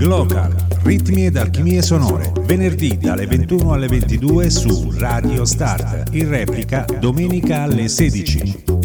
Local, ritmi ed alchimie sonore, venerdì dalle 21 alle 22 su Radio Start, in replica domenica alle 16.